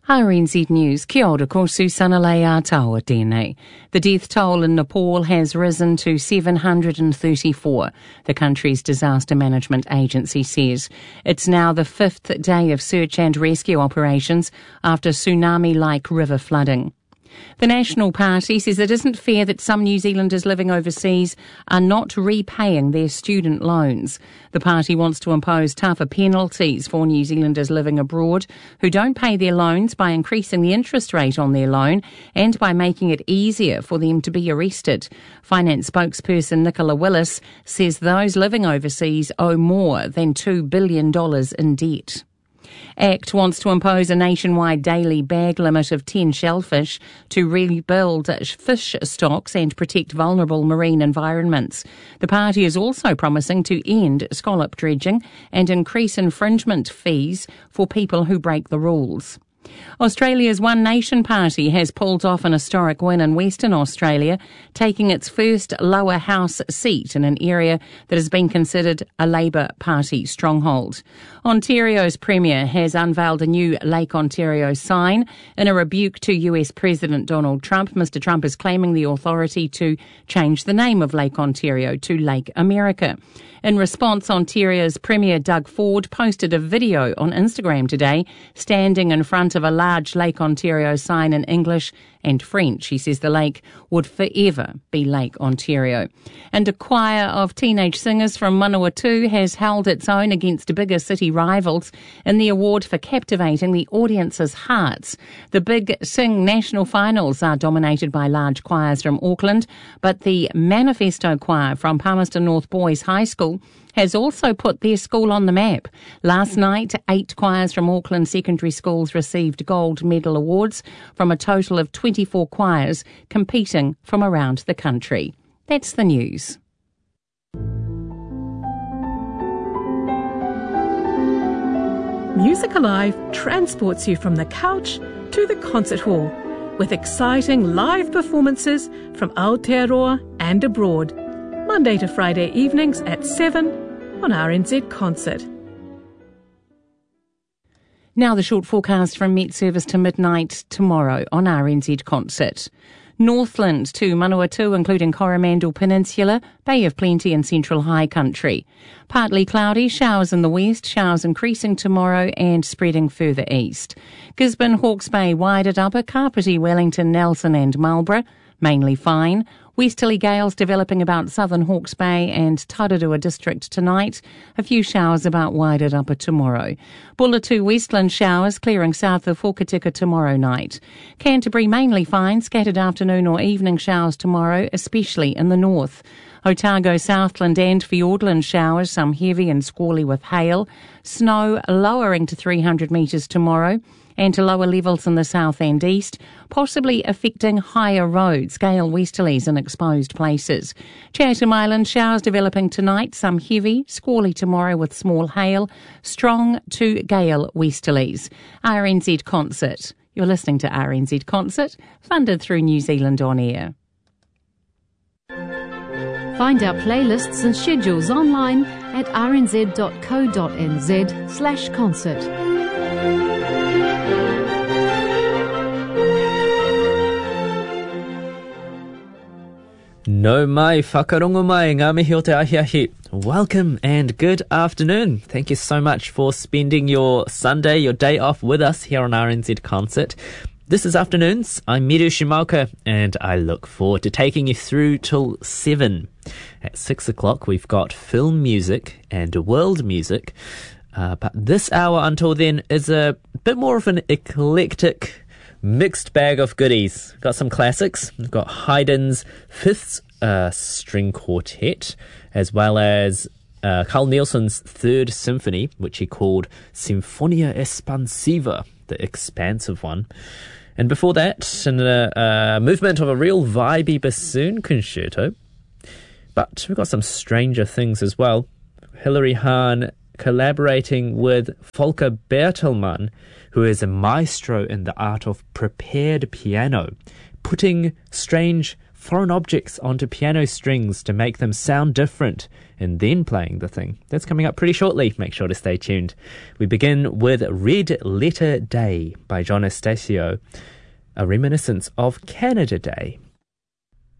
RNZ News, kia ora, ko Susana Leia taua tēnei. The death toll in Nepal has risen to 734, the country's disaster management agency says. It's now the fifth day of search and rescue operations after tsunami-like river flooding. The National Party says it isn't fair that some New Zealanders living overseas are not repaying their student loans. The party wants to impose tougher penalties for New Zealanders living abroad who don't pay their loans by increasing the interest rate on their loan and by making it easier for them to be arrested. Finance spokesperson Nicola Willis says those living overseas owe more than $2 billion in debt. ACT wants to impose a nationwide daily bag limit of 10 shellfish to rebuild fish stocks and protect vulnerable marine environments. The party is also promising to end scallop dredging and increase infringement fees for people who break the rules. Australia's One Nation Party has pulled off an historic win in Western Australia, taking its first lower house seat in an area that has been considered a Labor Party stronghold. Ontario's Premier has unveiled a new Lake Ontario sign. In a rebuke to US President Donald Trump, Mr. Trump is claiming the authority to change the name of Lake Ontario to Lake America. In response, Ontario's Premier Doug Ford posted a video on Instagram today, standing in front of a large Lake Ontario sign in English and French. He says the lake would forever be Lake Ontario. And a choir of teenage singers from Manawatu has held its own against bigger city rivals in the award for captivating the audience's hearts. The Big Sing national finals are dominated by large choirs from Auckland, but the Manifesto Choir from Palmerston North Boys High School has also put their school on the map. Last night, 8 choirs from Auckland secondary schools received gold medal awards from a total of 24 choirs competing from around the country. That's the news. Music Alive transports you from the couch to the concert hall with exciting live performances from Aotearoa and abroad. Monday to Friday evenings at 7 on RNZ Concert. Now the short forecast from Met Service to midnight tomorrow on RNZ Concert. Northland to Manawatu, including Coromandel Peninsula, Bay of Plenty and Central High Country. Partly cloudy, showers in the west, showers increasing tomorrow and spreading further east. Gisborne, Hawke's Bay, Waidatapa, Kapiti, Wellington, Nelson and Marlborough, mainly fine. Westerly gales developing about southern Hawke's Bay and Tararua district tonight. A few showers about Waidatapa tomorrow. Bulletu westland showers clearing south of Hokitika tomorrow night. Canterbury mainly fine, scattered afternoon or evening showers tomorrow, especially in the north. Otago, Southland and Fiordland showers, some heavy and squally with hail. Snow lowering to 300 metres tomorrow and to lower levels in the south and east, possibly affecting higher roads, gale westerlies in exposed places. Chatham Island showers developing tonight, some heavy, squally tomorrow with small hail, strong to gale westerlies. RNZ Concert. You're listening to RNZ Concert, funded through New Zealand On Air. Find our playlists and schedules online at rnz.co.nz/concert. No mai, whakarongo mai, ngā mihi o te ahiahi. Welcome and good afternoon. Thank you so much for spending your Sunday, your day off with us here on RNZ Concert. This is Afternoons. I'm Miru Shimaoka and I look forward to taking you through till 7. At 6 o'clock we've got film music and world music. But this hour until then is a bit more of an eclectic mixed bag of goodies. Got some classics. We've got Haydn's Fifth String Quartet, as well as Carl Nielsen's Third Symphony, which he called Sinfonia Espansiva, the expansive one. And before that, in a movement of a real vibey bassoon concerto. But we've got some stranger things as well. Hilary Hahn collaborating with Volker Bertelmann, who is a maestro in the art of prepared piano, putting strange foreign objects onto piano strings to make them sound different, and then playing the thing. That's coming up pretty shortly. Make sure to stay tuned. We begin with Red Letter Day by John Estacio, a reminiscence of Canada Day.